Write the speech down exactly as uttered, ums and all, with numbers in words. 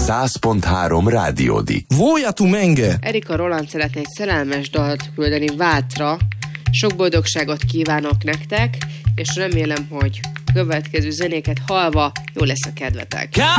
száz pont három Rádiódik. Vója tu menge! Erika Roland szeretne egy szerelmes dalt küldeni Vátra. Sok boldogságot kívánok nektek, és remélem, hogy következő zenéket hallva jó lesz a kedvetek.